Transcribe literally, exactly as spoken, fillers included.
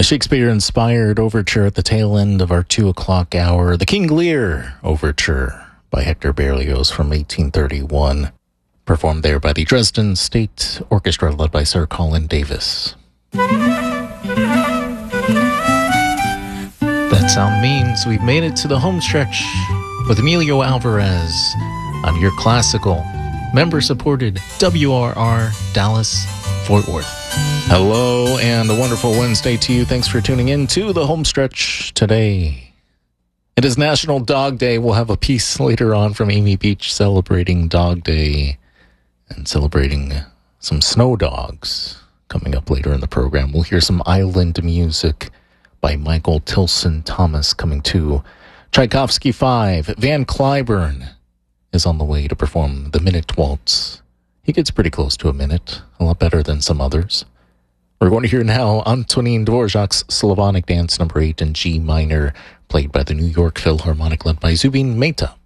Shakespeare-inspired overture at the tail end of our two o'clock hour, the King Lear Overture by Hector Berlioz from eighteen thirty-one, performed there by the Dresden State Orchestra led by Sir Colin Davis. That sound means we've made it to the home stretch with Emilio Alvarez on your classical, member-supported W R R Dallas Fort Worth. Hello and a wonderful Wednesday to you. Thanks for tuning in to the home stretch today. It is National Dog Day. We'll have a piece later on from Amy Beach celebrating Dog Day and celebrating some snow dogs. Coming up later in the program, we'll hear some island music by Michael Tilson Thomas coming to Tchaikovsky five. Van Cliburn is on the way to perform the Minute Waltz. He gets pretty close to a minute, a lot better than some others. We're going to hear now Antonin Dvorak's Slavonic Dance number eight in G minor, played by the New York Philharmonic led by Zubin Mehta.